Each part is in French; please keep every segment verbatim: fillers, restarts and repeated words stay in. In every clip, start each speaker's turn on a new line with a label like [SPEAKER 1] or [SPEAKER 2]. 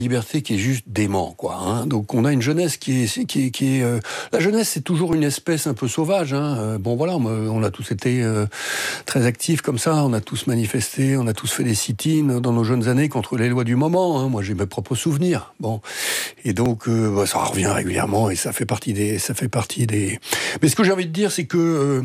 [SPEAKER 1] liberté qui est juste dément, quoi. Hein. Donc on a une jeunesse qui est, qui est, qui est euh... la jeunesse, c'est toujours une espèce un peu sauvage. Hein. Euh, bon voilà, on a tous été euh, très actifs comme ça, on a tous manifesté, on a tous fait des sit-ins dans nos jeunes années contre les lois du moment. Hein. Moi j'ai mes propres souvenirs. Bon, et donc euh, bah, ça revient régulièrement et ça fait partie des, ça fait partie des. Mais ce que j'ai envie de dire, c'est que euh,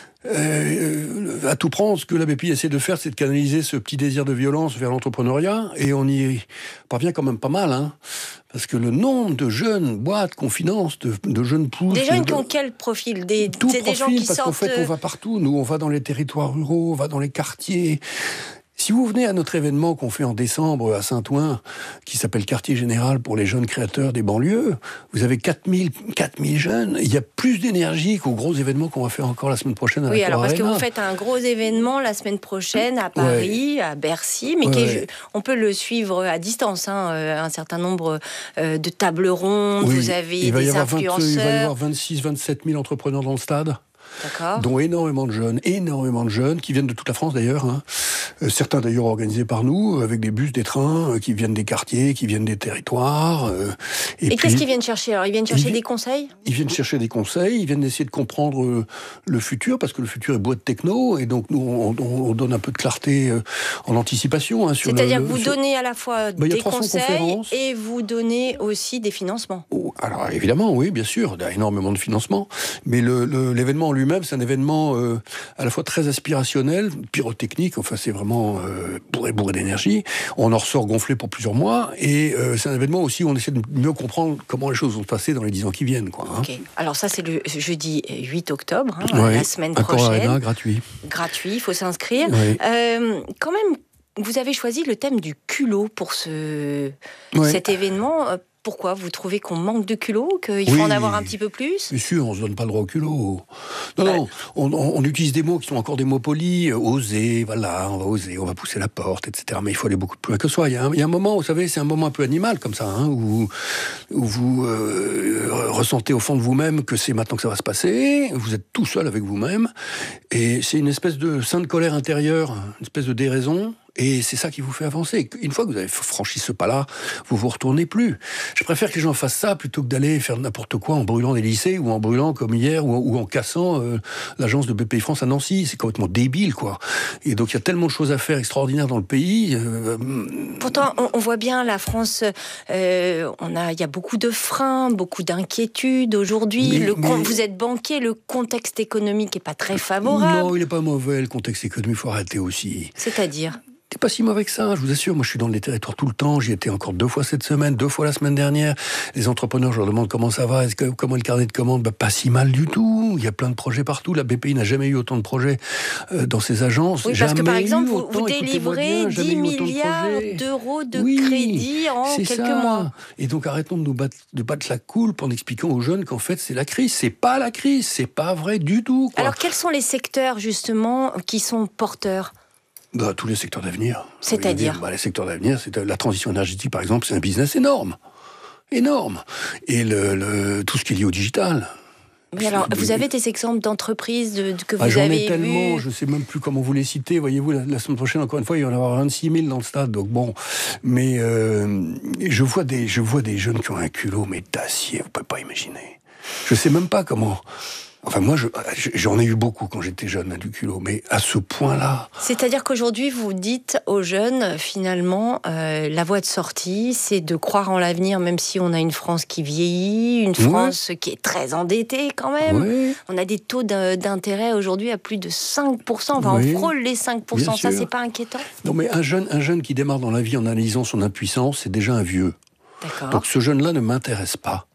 [SPEAKER 1] Euh, à tout prendre, ce que la B P I essaie de faire, c'est de canaliser ce petit désir de violence vers l'entrepreneuriat, et on y parvient quand même pas mal, hein, parce que le nombre de jeunes boîtes qu'on finance, de, de jeunes pousses...
[SPEAKER 2] Des jeunes
[SPEAKER 1] de,
[SPEAKER 2] qui ont quel profil des,
[SPEAKER 1] tout
[SPEAKER 2] c'est
[SPEAKER 1] profil,
[SPEAKER 2] des gens qui
[SPEAKER 1] parce
[SPEAKER 2] sortent...
[SPEAKER 1] qu'en fait, on va partout. Nous, on va dans les territoires ruraux, on va dans les quartiers... Si vous venez à notre événement qu'on fait en décembre à Saint-Ouen, qui s'appelle Quartier Général pour les jeunes créateurs des banlieues, vous avez quatre mille jeunes. Il y a plus d'énergie qu'aux gros événements qu'on va faire encore la semaine prochaine à
[SPEAKER 2] oui,
[SPEAKER 1] la
[SPEAKER 2] alors
[SPEAKER 1] Cour
[SPEAKER 2] parce
[SPEAKER 1] Arena.
[SPEAKER 2] que vous faites un gros événement la semaine prochaine à Paris, ouais. à Bercy, mais ouais. qui est, on peut le suivre à distance. Hein, un certain nombre euh, de tables rondes, oui. vous avez
[SPEAKER 1] il va
[SPEAKER 2] des
[SPEAKER 1] y avoir
[SPEAKER 2] influenceurs.
[SPEAKER 1] vingt, il va y avoir vingt-six vingt-sept mille entrepreneurs dans le stade.
[SPEAKER 2] D'accord.
[SPEAKER 1] Dont énormément de jeunes, énormément de jeunes, qui viennent de toute la France d'ailleurs, hein. euh, certains d'ailleurs organisés par nous, avec des bus, des trains, euh, qui viennent des quartiers, qui viennent des territoires. Euh,
[SPEAKER 2] et et qu'est-ce qu'ils viennent chercher alors? Ils viennent chercher ils, des conseils?
[SPEAKER 1] Ils viennent chercher des conseils, ils viennent essayer de comprendre euh, le futur, parce que le futur est boîte techno, et donc nous on, on, on donne un peu de clarté euh, en anticipation. Hein, sur
[SPEAKER 2] C'est-à-dire
[SPEAKER 1] le,
[SPEAKER 2] que vous
[SPEAKER 1] sur...
[SPEAKER 2] donnez à la fois
[SPEAKER 1] bah,
[SPEAKER 2] des conseils et vous donnez aussi des financements.
[SPEAKER 1] Oh, alors évidemment, oui, bien sûr, il y a énormément de financements, mais le, le, l'événement en lui-même, c'est un événement Euh, à la fois très aspirationnel, pyrotechnique, enfin c'est vraiment euh, bourré, bourré d'énergie. On en ressort gonflé pour plusieurs mois, et euh, c'est un événement aussi où on essaie de mieux comprendre comment les choses vont se passer dans les dix ans qui viennent. Quoi, hein.
[SPEAKER 2] Ok, alors ça c'est le jeudi huit octobre, hein,
[SPEAKER 1] ouais.
[SPEAKER 2] la semaine
[SPEAKER 1] à
[SPEAKER 2] prochaine.
[SPEAKER 1] Arena, gratuit.
[SPEAKER 2] Gratuit, il faut s'inscrire.
[SPEAKER 1] Ouais.
[SPEAKER 2] Euh, quand même, vous avez choisi le thème du culot pour ce,
[SPEAKER 1] ouais.
[SPEAKER 2] cet événement. Pourquoi? Vous trouvez qu'on manque de culot? Qu'il faut
[SPEAKER 1] oui,
[SPEAKER 2] en avoir un petit peu plus?
[SPEAKER 1] Bien sûr, on ne se donne pas le droit au culot. Non, ouais. non, on, on, on utilise des mots qui sont encore des mots polis. Oser, voilà, on va oser, on va pousser la porte, et cetera. Mais il faut aller beaucoup plus loin que soi. Il y a un, il y a un moment, vous savez, c'est un moment un peu animal comme ça, hein, où, où vous euh, ressentez au fond de vous-même que c'est maintenant que ça va se passer. Vous êtes tout seul avec vous-même. Et c'est une espèce de sainte colère intérieure, une espèce de déraison. Et c'est ça qui vous fait avancer. Une fois que vous avez franchi ce pas-là, vous vous retournez plus. Je préfère que les gens fassent ça plutôt que d'aller faire n'importe quoi en brûlant des lycées, ou en brûlant, comme hier, ou, ou en cassant euh, l'agence de B P I France à Nancy. C'est complètement débile, quoi. Et donc, il y a tellement de choses à faire extraordinaires dans le pays. Euh...
[SPEAKER 2] Pourtant, on, on voit bien, la France, euh, on a, il y a beaucoup de freins, beaucoup d'inquiétudes aujourd'hui. Mais, le, mais... Vous êtes banquier, le contexte économique n'est pas très favorable.
[SPEAKER 1] Non, il n'est pas mauvais, le contexte économique, il faut arrêter aussi.
[SPEAKER 2] C'est-à-dire ?
[SPEAKER 1] C'est pas si mauvais que ça, je vous assure. Moi, je suis dans les territoires tout le temps. J'y étais encore deux fois cette semaine, deux fois la semaine dernière. Les entrepreneurs, je leur demande comment ça va, est-ce que, comment est le carnet de commandes. Bah, pas si mal du tout. Il y a plein de projets partout. La B P I n'a jamais eu autant de projets euh, dans ses agences.
[SPEAKER 2] Oui, parce
[SPEAKER 1] jamais
[SPEAKER 2] que par exemple, vous,
[SPEAKER 1] autant,
[SPEAKER 2] vous délivrez
[SPEAKER 1] bien,
[SPEAKER 2] dix milliards d'euros de
[SPEAKER 1] oui,
[SPEAKER 2] crédit en quelques
[SPEAKER 1] ça.
[SPEAKER 2] mois.
[SPEAKER 1] Et donc, arrêtons de nous battre, de battre la coulpe en expliquant aux jeunes qu'en fait, c'est la crise. C'est pas la crise. C'est pas vrai du tout, quoi.
[SPEAKER 2] Alors, quels sont les secteurs, justement, qui sont porteurs ?
[SPEAKER 1] Bah, tous les secteurs d'avenir.
[SPEAKER 2] C'est-à-dire
[SPEAKER 1] bah, les secteurs d'avenir, c'est la transition énergétique, par exemple, c'est un business énorme. Énorme. Et le, le, tout ce qui est lié au digital.
[SPEAKER 2] Mais alors, vous avez des exemples d'entreprises de, de, que vous
[SPEAKER 1] ah, j'en
[SPEAKER 2] avez
[SPEAKER 1] ai tellement,
[SPEAKER 2] vu...
[SPEAKER 1] je ne sais même plus comment vous les citer. Voyez-vous, la, la semaine prochaine, encore une fois, il va y en avoir vingt-six mille dans le stade. Donc bon, mais euh, je, vois des, je vois des jeunes qui ont un culot, mais d'acier, vous ne pouvez pas imaginer. Je ne sais même pas comment... Enfin, moi, je, j'en ai eu beaucoup quand j'étais jeune, hein, du culot, mais à ce point-là...
[SPEAKER 2] C'est-à-dire qu'aujourd'hui, vous dites aux jeunes, finalement, euh, la voie de sortie, c'est de croire en l'avenir, même si on a une France qui vieillit, une France oui. qui est très endettée quand même.
[SPEAKER 1] Oui.
[SPEAKER 2] On a des taux d'intérêt aujourd'hui à plus de cinq pour cent, enfin, oui. on frôle les cinq pour cent. Bien ça, sûr. C'est pas inquiétant?
[SPEAKER 1] Non, mais un jeune, un jeune qui démarre dans la vie en analysant son impuissance, c'est déjà un vieux.
[SPEAKER 2] D'accord.
[SPEAKER 1] Donc ce jeune-là ne m'intéresse pas.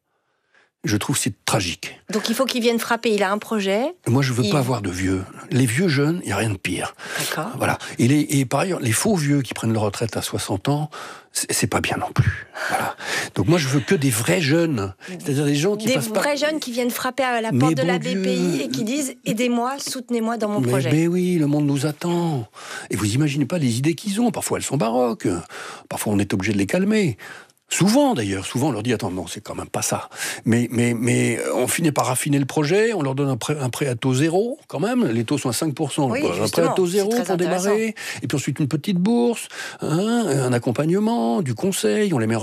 [SPEAKER 1] Je trouve que c'est tragique.
[SPEAKER 2] Donc il faut qu'il vienne frapper, il a un projet.
[SPEAKER 1] Moi, je veux
[SPEAKER 2] il...
[SPEAKER 1] pas avoir de vieux. Les vieux jeunes, il n'y a rien de pire.
[SPEAKER 2] D'accord.
[SPEAKER 1] Voilà. Et, les, et par ailleurs, les faux vieux qui prennent leur retraite à soixante ans, c'est, c'est pas bien non plus. Voilà. Donc moi, je veux que des vrais jeunes. C'est-à-dire des gens qui
[SPEAKER 2] des
[SPEAKER 1] passent
[SPEAKER 2] vrais
[SPEAKER 1] pas...
[SPEAKER 2] jeunes qui viennent frapper à la porte mais de bon la B P I Dieu. Et qui disent « Aidez-moi, soutenez-moi dans mon
[SPEAKER 1] mais,
[SPEAKER 2] projet ».
[SPEAKER 1] Mais oui, le monde nous attend. Et vous imaginez pas les idées qu'ils ont. Parfois, elles sont baroques. Parfois, on est obligé de les calmer. Souvent d'ailleurs, souvent on leur dit attends non c'est quand même pas ça. Mais mais mais on finit par raffiner le projet, on leur donne un prêt, un prêt à taux zéro quand même. Les taux sont à cinq pour cent.
[SPEAKER 2] Oui,
[SPEAKER 1] un prêt à taux zéro pour démarrer. Et puis ensuite une petite bourse, hein, un accompagnement, du conseil. On les met en